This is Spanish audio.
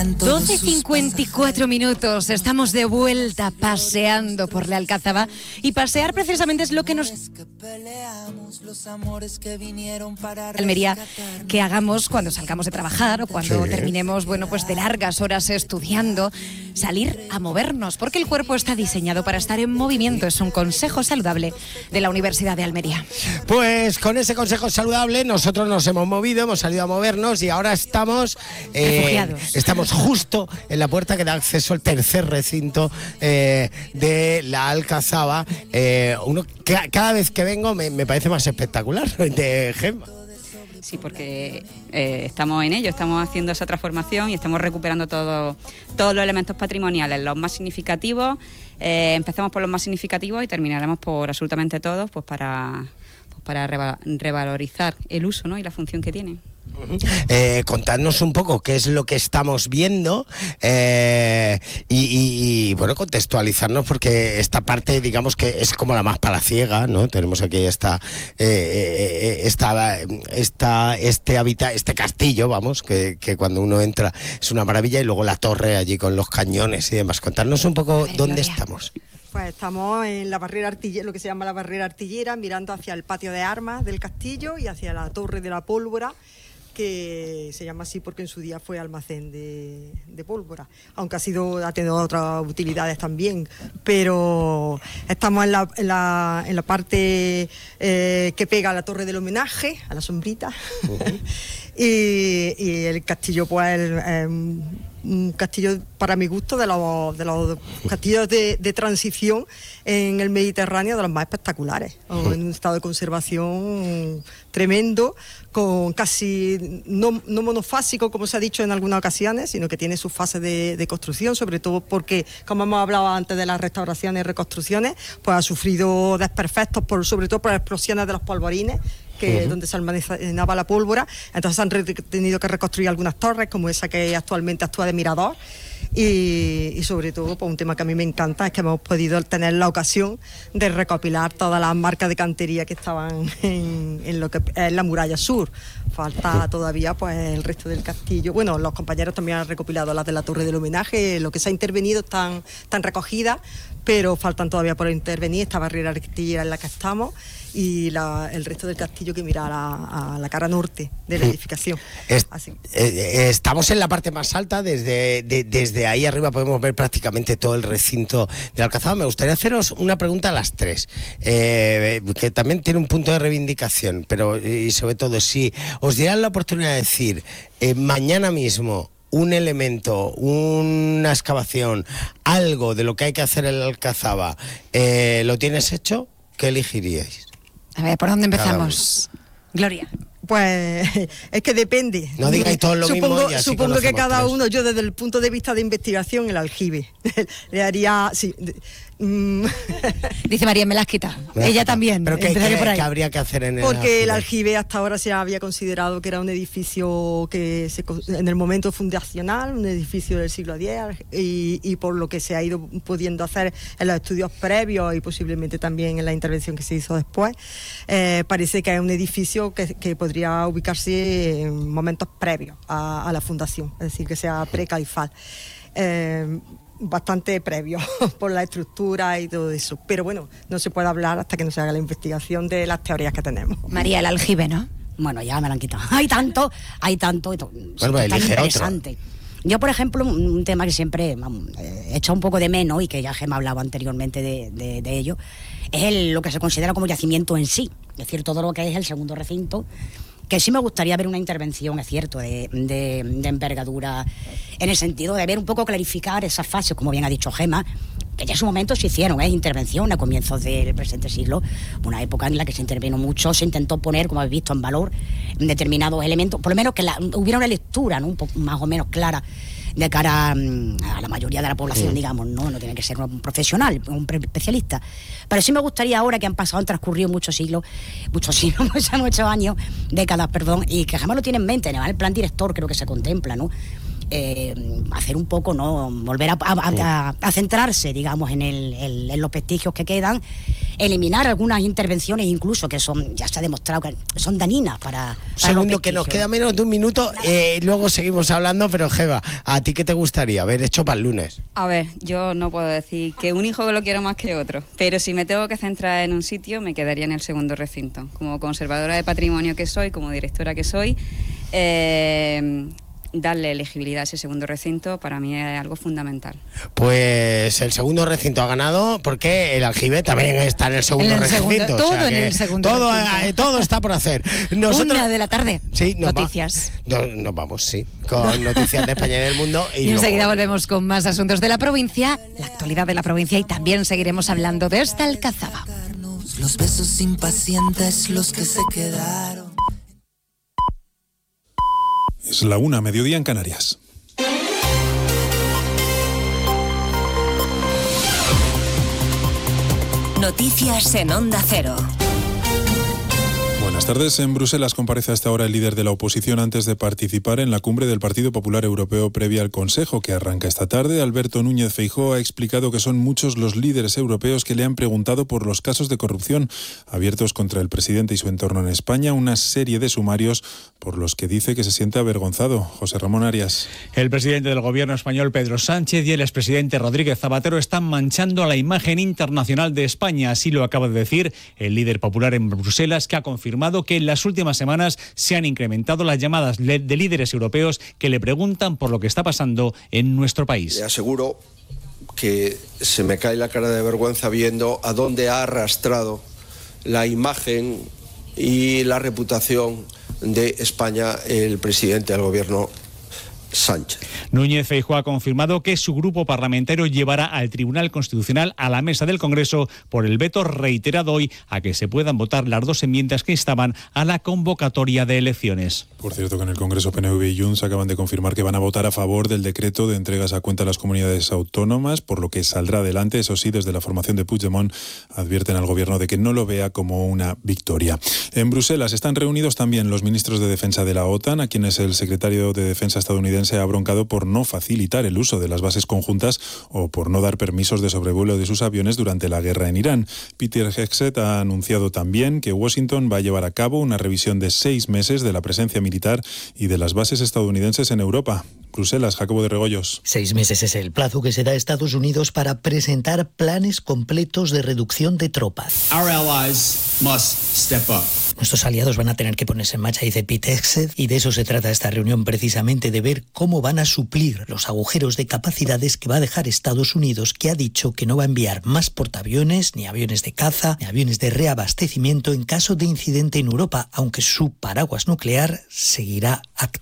12:54 minutos, estamos de vuelta paseando por la Alcazaba y pasear precisamente es lo que nos Almería que hagamos cuando salgamos de trabajar o cuando terminemos, bueno, pues de largas horas estudiando, salir a movernos, porque el cuerpo está diseñado para estar en movimiento, es un consejo saludable de la Universidad de Almería. Pues con ese consejo saludable nosotros nos hemos movido, hemos salido a movernos y ahora estamos refugiados. Estamos justo en la puerta que da acceso al tercer recinto de la Alcazaba. Cada vez que vengo me parece más espectacular, de Gemma. Sí, porque estamos en ello, estamos haciendo esa transformación y estamos recuperando todos los elementos patrimoniales, los más significativos. Empezamos por los más significativos y terminaremos por absolutamente todos, pues para revalorizar el uso, ¿no?, y la función que tiene. Contadnos un poco qué es lo que estamos viendo y bueno, contextualizarnos, porque esta parte, digamos que es como la más palaciega, ¿no? Tenemos aquí este castillo, vamos, que cuando uno entra es una maravilla, y luego la torre allí con los cañones y demás. Contadnos un poco dónde estamos. Pues estamos en la barrera artillera, lo que se llama la barrera artillera, mirando hacia el patio de armas del castillo y hacia la torre de la pólvora, que se llama así porque en su día fue almacén de pólvora, aunque ha tenido otras utilidades también, pero estamos en la parte que pega a la torre del homenaje, a la sombrita. y el castillo pues un castillo, para mi gusto, de los castillos de transición en el Mediterráneo, de los más espectaculares, en un estado de conservación tremendo, con casi no monofásico, como se ha dicho en algunas ocasiones, sino que tiene sus fases de construcción, sobre todo porque, como hemos hablado antes de las restauraciones y reconstrucciones, pues ha sufrido desperfectos, sobre todo por las explosiones de los polvorines, donde se almacenaba la pólvora. Entonces han tenido que reconstruir algunas torres, como esa que actualmente actúa de mirador, y sobre todo, pues un tema que a mí me encanta es que hemos podido tener la ocasión de recopilar todas las marcas de cantería que estaban en lo que es la muralla sur. Falta todavía pues el resto del castillo. Bueno, los compañeros también han recopilado las de la torre del homenaje, lo que se ha intervenido están recogidas, pero faltan todavía por intervenir esta barrera artillera en la que estamos y el resto del castillo que mira a la cara norte de la edificación. Estamos en la parte más alta, desde ahí arriba podemos ver prácticamente todo el recinto de la Alcazaba. Me gustaría haceros una pregunta a las tres, que también tiene un punto de reivindicación, pero y sobre todo, si os dieran la oportunidad de decir mañana mismo un elemento, una excavación, algo de lo que hay que hacer en la Alcazaba, ¿lo tienes hecho? ¿Qué elegiríais? A ver, ¿por dónde empezamos? Gloria. Pues es que depende. No digáis todo lo mismo. Supongo que cada uno, yo desde el punto de vista de investigación, el aljibe, le haría... Sí, dice María, me la has quitado. Ella también. ¿Pero qué habría que hacer en el aljibe? Porque el aljibe hasta ahora se había considerado que era un edificio que en el momento fundacional, un edificio del siglo X, y por lo que se ha ido pudiendo hacer en los estudios previos y posiblemente también en la intervención que se hizo después, parece que es un edificio que podría ubicarse en momentos previos a la fundación, es decir, que sea precalifal. Bastante previo por la estructura y todo eso, pero bueno, no se puede hablar hasta que no se haga la investigación de las teorías que tenemos. María, el aljibe, ¿no? Bueno, ya me lo han quitado. Hay tanto Bueno, tan interesante. Otro. Yo, por ejemplo, un tema que siempre he echado un poco de menos y que ya Gemma hablaba anteriormente de ello, es lo que se considera como yacimiento en sí, es decir, todo lo que es el segundo recinto, que sí me gustaría ver una intervención, es cierto, de envergadura, en el sentido de ver un poco, clarificar esas fases, como bien ha dicho Gemma, que ya en su momento se hicieron intervención a comienzos del presente siglo, una época en la que se intervino mucho, se intentó poner, como habéis visto, en valor determinados elementos, por lo menos que hubiera una lectura, ¿no?, un poco más o menos clara de cara a la mayoría de la población, digamos, no tiene que ser un profesional, un especialista. Pero sí me gustaría, ahora que han transcurrido muchos años, décadas, perdón, y que jamás lo tiene en mente, en el plan director creo que se contempla, ¿no?, hacer un poco, ¿no?, volver a centrarse, digamos, en los vestigios que quedan, eliminar algunas intervenciones incluso que son, ya se ha demostrado que son dañinas para segundo, que nos queda menos de un minuto, luego seguimos hablando, pero Geba, ¿a ti qué te gustaría haber hecho para el lunes? A ver, yo no puedo decir que un hijo lo quiero más que otro, pero si me tengo que centrar en un sitio, me quedaría en el segundo recinto. Como conservadora de patrimonio que soy, como directora que soy, darle elegibilidad a ese segundo recinto para mí es algo fundamental. Pues el segundo recinto ha ganado porque el aljibe también está en el segundo recinto. Todo en el segundo recinto. Todo está por hacer. 1 de la tarde. Sí, noticias. Nos vamos, sí, con noticias de España y del mundo. Y enseguida volvemos con más asuntos de la provincia, la actualidad de la provincia, y también seguiremos hablando de esta Alcazaba. Los besos impacientes, los que se quedaron. Es la 1:00, mediodía en Canarias. Noticias en Onda Cero. Buenas tardes. En Bruselas comparece hasta ahora el líder de la oposición antes de participar en la cumbre del Partido Popular Europeo previa al Consejo, que arranca esta tarde. Alberto Núñez Feijóo ha explicado que son muchos los líderes europeos que le han preguntado por los casos de corrupción abiertos contra el presidente y su entorno en España, una serie de sumarios por los que dice que se siente avergonzado. José Ramón Arias. El presidente del gobierno español, Pedro Sánchez, y el expresidente Rodríguez Zapatero están manchando la imagen internacional de España. Así lo acaba de decir el líder popular en Bruselas, que ha confirmado que en las últimas semanas se han incrementado las llamadas de líderes europeos que le preguntan por lo que está pasando en nuestro país. Le aseguro que se me cae la cara de vergüenza viendo a dónde ha arrastrado la imagen y la reputación de España el presidente del gobierno, Sánchez. Núñez Feijóo ha confirmado que su grupo parlamentario llevará al Tribunal Constitucional a la mesa del Congreso por el veto reiterado hoy a que se puedan votar las 2 enmiendas que instaban a la convocatoria de elecciones. Por cierto, que en el Congreso PNV y Junts acaban de confirmar que van a votar a favor del decreto de entregas a cuenta a las comunidades autónomas, por lo que saldrá adelante. Eso sí, desde la formación de Puigdemont advierten al gobierno de que no lo vea como una victoria. En Bruselas están reunidos también los ministros de Defensa de la OTAN, a quienes el secretario de Defensa estadounidense ha broncado por no facilitar el uso de las bases conjuntas o por no dar permisos de sobrevuelo de sus aviones durante la guerra en Irán. Peter Hegseth ha anunciado también que Washington va a llevar a cabo una revisión de 6 meses de la presencia militar y de las bases estadounidenses en Europa. Bruselas, Jacobo de Regoyos. 6 meses es el plazo que se da a Estados Unidos para presentar planes completos de reducción de tropas. Our allies must step up. Nuestros aliados van a tener que ponerse en marcha, dice Pete Hegseth, y de eso se trata esta reunión, precisamente de ver cómo van a suplir los agujeros de capacidades que va a dejar Estados Unidos, que ha dicho que no va a enviar más portaaviones, ni aviones de caza, ni aviones de reabastecimiento en caso de incidente en Europa, aunque su paraguas nuclear seguirá activo.